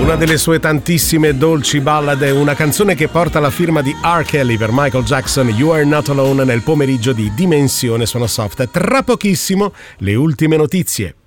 Una delle sue tantissime dolci ballad è una canzone che porta la firma di R. Kelly per Michael Jackson, You Are Not Alone, nel pomeriggio di Dimensione Suono Soft. Tra pochissimo le ultime notizie.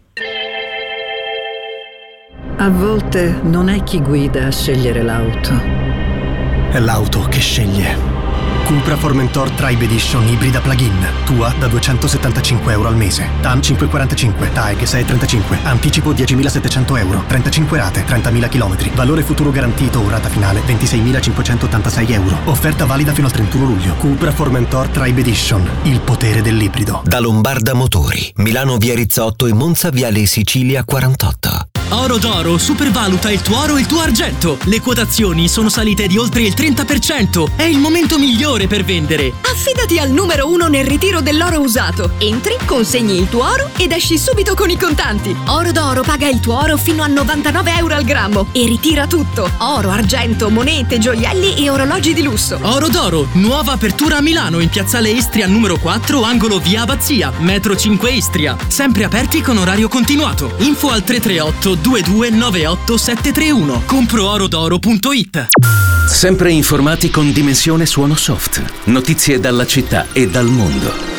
A volte non è chi guida a scegliere l'auto, è l'auto che sceglie. Cupra Formentor Tribe Edition ibrida plug-in. Tua da €275 al mese. TAN 545, TAEG 635. Anticipo 10.700 euro. 35 rate, 30.000 km. Valore futuro garantito o rata finale 26.586 euro. Offerta valida fino al 31 luglio. Cupra Formentor Tribe Edition. Il potere dell'ibrido. Da Lombarda Motori. Milano via Rizzotto e Monza viale Sicilia 48. Oro d'Oro supervaluta il tuo oro e il tuo argento. Le quotazioni sono salite di oltre il 30%. È il momento migliore per vendere. Affidati al numero 1 nel ritiro dell'oro usato. Entri, consegni il tuo oro ed esci subito con i contanti. Oro d'Oro paga il tuo oro fino a 99 euro al grammo e ritira tutto. Oro, argento, monete, gioielli e orologi di lusso. Oro d'Oro, nuova apertura a Milano in piazzale Istria numero 4, angolo via Abbazia, metro 5 Istria. Sempre aperti con orario continuato. Info al 338 2298 731. Comprorodoro.it. Sempre informati con Dimensione Suono Soft. Notizie dalla città e dal mondo.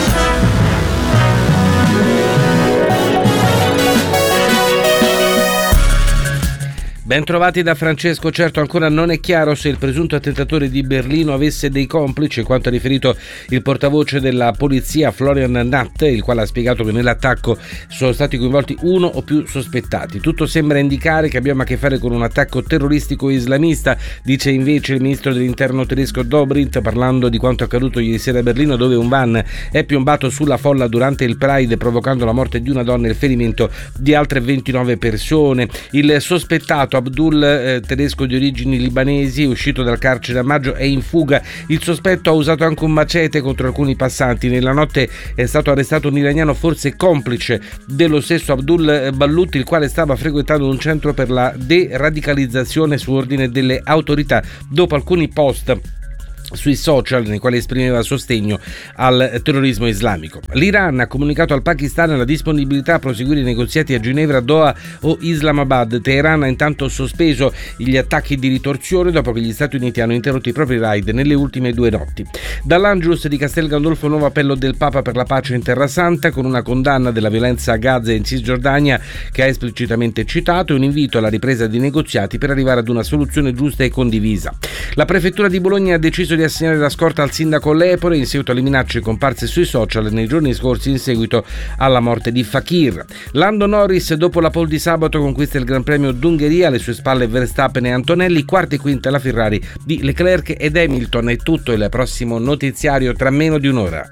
Ben trovati da Francesco. Certo, ancora non è chiaro se il presunto attentatore di Berlino avesse dei complici, in quanto ha riferito il portavoce della polizia Florian Natt, il quale ha spiegato che nell'attacco sono stati coinvolti uno o più sospettati. Tutto sembra indicare che abbiamo a che fare con un attacco terroristico islamista, dice invece il ministro dell'interno tedesco Dobrindt, parlando di quanto accaduto ieri sera a Berlino, dove un van è piombato sulla folla durante il Pride, provocando la morte di una donna e il ferimento di altre 29 persone. Il sospettato Abdul, tedesco di origini libanesi, uscito dal carcere a maggio, è in fuga. Il sospetto ha usato anche un macete contro alcuni passanti. Nella notte è stato arrestato un iraniano, forse complice dello stesso Abdul Ballut, il quale stava frequentando un centro per la deradicalizzazione su ordine delle autorità, dopo alcuni post sui social nei quali esprimeva sostegno al terrorismo islamico. L'Iran ha comunicato al Pakistan la disponibilità a proseguire i negoziati a Ginevra, Doha o Islamabad. Teheran ha intanto sospeso gli attacchi di ritorsione dopo che gli Stati Uniti hanno interrotto i propri raid nelle ultime 2 notti. Dall'Angelus di Castel Gandolfo, nuovo appello del Papa per la pace in Terra Santa, con una condanna della violenza a Gaza e in Cisgiordania che ha esplicitamente citato, e un invito alla ripresa di negoziati per arrivare ad una soluzione giusta e condivisa. La prefettura di Bologna ha deciso di assegnare la scorta al sindaco Lepore in seguito alle minacce comparse sui social nei giorni scorsi in seguito alla morte di Fakir. Lando Norris, dopo la pole di sabato, conquista il Gran Premio d'Ungheria, alle sue spalle Verstappen e Antonelli, quarta e quinta la Ferrari di Leclerc ed Hamilton. È tutto, il prossimo notiziario tra meno di un'ora.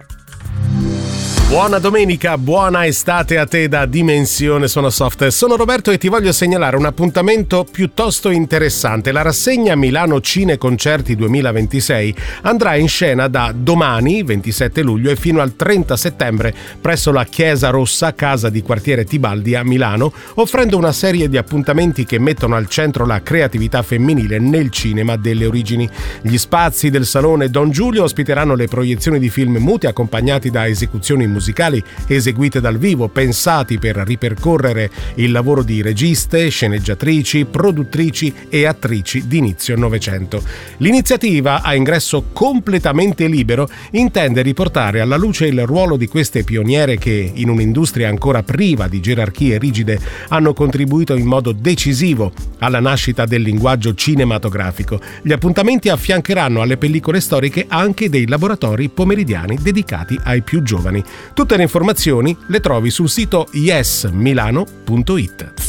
Buona domenica, buona estate a te da Dimensione Suono Soft. Sono Roberto e ti voglio segnalare un appuntamento piuttosto interessante. La rassegna Milano Cine Concerti 2026 andrà in scena da domani, 27 luglio, e fino al 30 settembre presso la Chiesa Rossa, casa di quartiere Tibaldi a Milano, offrendo una serie di appuntamenti che mettono al centro la creatività femminile nel cinema delle origini. Gli spazi del Salone Don Giulio ospiteranno le proiezioni di film muti accompagnati da esecuzioni musicali eseguite dal vivo, pensati per ripercorrere il lavoro di registe, sceneggiatrici, produttrici e attrici d'inizio Novecento. L'iniziativa, a ingresso completamente libero, intende riportare alla luce il ruolo di queste pioniere che, in un'industria ancora priva di gerarchie rigide, hanno contribuito in modo decisivo alla nascita del linguaggio cinematografico. Gli appuntamenti affiancheranno alle pellicole storiche anche dei laboratori pomeridiani dedicati ai più giovani. Tutte le informazioni le trovi sul sito yesmilano.it.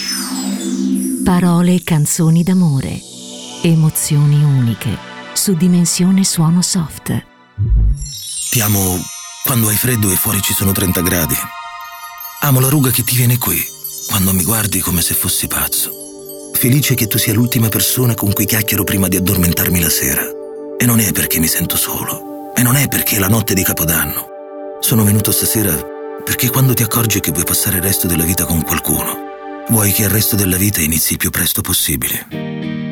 Parole e canzoni d'amore, emozioni uniche, su Dimensione Suono Soft. Ti amo quando hai freddo e fuori ci sono 30 gradi. Amo la ruga che ti viene qui, quando mi guardi come se fossi pazzo. Felice che tu sia l'ultima persona con cui chiacchiero prima di addormentarmi la sera. E non è perché mi sento solo, e non è perché è la notte di Capodanno. Sono venuto stasera perché quando ti accorgi che vuoi passare il resto della vita con qualcuno, vuoi che il resto della vita inizi il più presto possibile.